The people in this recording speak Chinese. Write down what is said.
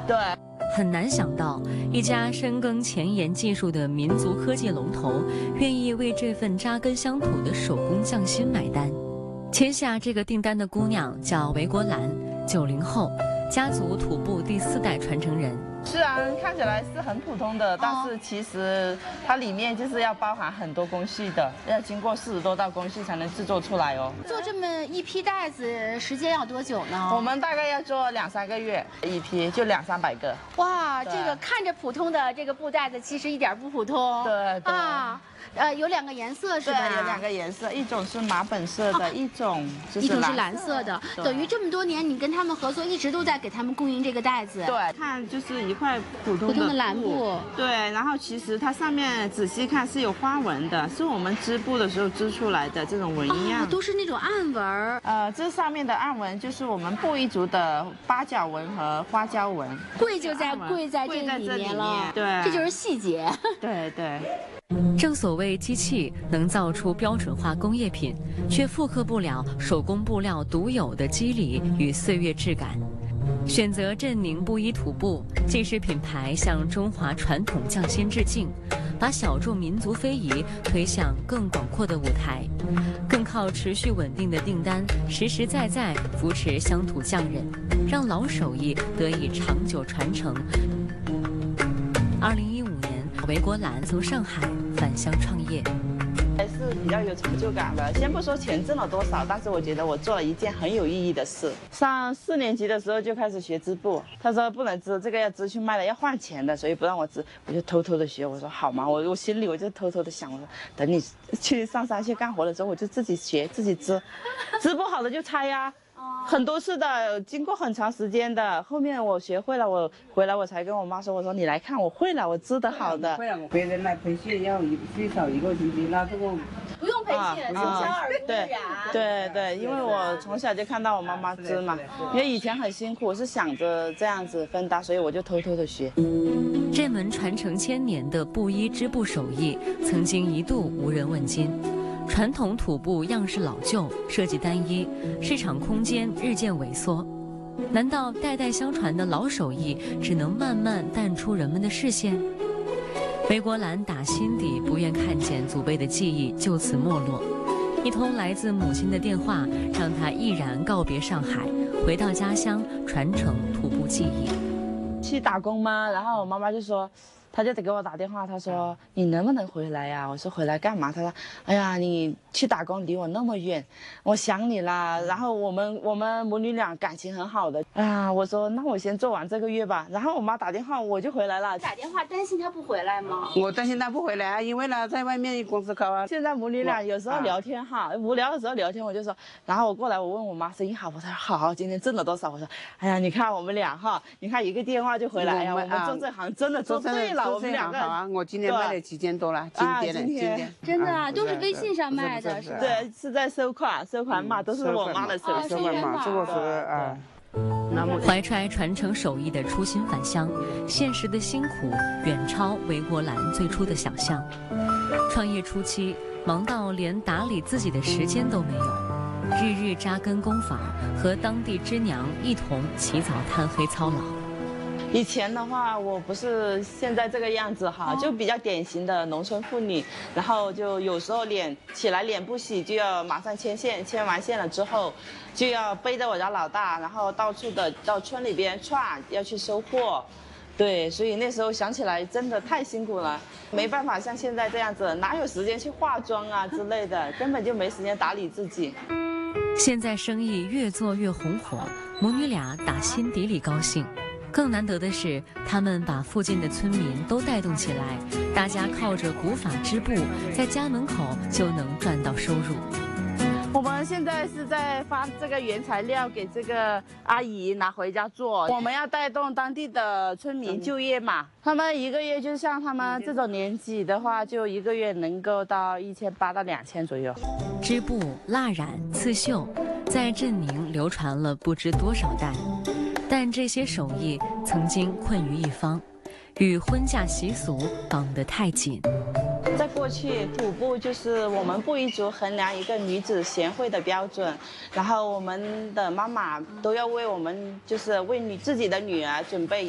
对。 很难想到，一家深耕前沿技术的民族科技龙头，愿意为这份扎根乡土的手工匠心买单。签下这个订单的姑娘叫韦国兰，90后，家族土布第4代传承人。 虽然看起来是很普通的，但是其实它里面就是要包含很多工序的，要经过40多道工序才能制作出来哦。 做这么一批袋子时间要多久呢？ 我们大概要做2、3个月，一批就200、300个。 哇，这个看着普通的这个布袋子，其实一点不普通。 对对啊。有2个颜色是吧？ 对，有2个颜色，一种是马本色的，一种是蓝色的。等于这么多年，你跟他们合作，一直都在给他们供应这个袋子。 对，看就是一块普通的蓝布。对， 然后其实它上面仔细看是有花纹的，是我们织布的时候织出来的这种纹样。 都是那种暗纹。 这上面的暗纹就是我们布依族的八角纹和花椒纹。 贵在这里面了。 对， 这就是细节。 对对。 正所谓机器能造出标准化工业品，却复刻不了手工布料独有的肌理与岁月质感。选择镇宁布依土布，既是品牌向中华传统匠心致敬，把小众民族非遗推向更广阔的舞台，更靠持续稳定的订单，实实在在扶持乡土匠人，让老手艺得以长久传承。2015年，韦国兰从上海返乡创业， 还是比较有成就感的。先不说钱挣了多少，但是我觉得我做了一件很有意义的事。上4年级的时候就开始学织布，他说不能织，这个要织去卖了要换钱的，所以不让我织，我就偷偷的学。我说好吗？我心里我就偷偷的想，我说等你去上山去干活的时候，我就自己学自己织，织不好的就拆呀。很多次的，经过很长时间的，后面我学会了，我回来我才跟我妈说，我说你来看，我会了，我织得好的。 会了，别人来培训要最少1个星期，那这个不用培训，从小耳濡目染。 对，因为我从小就看到我妈妈织嘛，因为以前很辛苦，我是想着这样子分担，所以我就偷偷的学。 这门传承1000年的布依织布手艺，曾经一度无人问津。传统土布样式老旧，设计单一，市场空间日渐萎缩。难道代代相传的老手艺只能慢慢淡出人们的视线？韦国兰打心底不愿看见祖辈的技艺就此没落。一通来自母亲的电话，让他毅然告别上海，回到家乡传承土布技艺。 去打工吗？然后我妈妈就说。他就得给我打电话，他说你能不能回来呀？我说回来干嘛？他说，哎呀，你去打工离我那么远，我想你啦。然后我们母女俩感情很好的啊。我说那我先做完这个月吧。然后我妈打电话，我就回来了。 打电话担心他不回来吗？ 我担心他不回来啊，因为呢在外面公司考啊。 现在母女俩有时候聊天哈，无聊的时候聊天，我就说，然后我过来我问我妈生意好，我说好，今天挣了多少？我说，哎呀，你看我们俩哈，你看一个电话就回来呀，我们做这行真的做对了。我们2个好啊，我今天卖了7件多了，今天真的啊，都是微信上卖的，是吧？ 对，是在收款码都是我妈的手收款码，这个是啊。 怀揣传承手艺的初心返乡，现实的辛苦远超韦国兰最初的想象。创业初期，忙到连打理自己的时间都没有，日日扎根工坊，和当地织娘一同起早贪黑操劳。 以前的话，我不是现在这个样子哈，就比较典型的农村妇女，然后就有时候起来脸不洗就要马上牵线，牵完线了之后，就要背着我家老大，然后到处的到村里边串，要去收货。对，所以那时候想起来真的太辛苦了，没办法像现在这样子，哪有时间去化妆啊之类的，根本就没时间打理自己。 现在生意越做越红火，母女俩打心底里高兴。更难得的是，他们把附近的村民都带动起来，大家靠着古法织布，在家门口就能赚到收入。 我们现在是在发这个原材料给这个阿姨拿回家做，我们要带动当地的村民就业嘛。他们一个月就像他们这种年纪的话，就一个月能够到1800到2000左右。 织布、蜡染、刺绣，在镇宁流传了不知多少代。但这些手艺曾经困于一方，与婚嫁习俗绑得太紧。 在过去，土布就是我们布依族衡量一个女子贤惠的标准，然后我们的妈妈都要为我们，就是为自己的女儿准备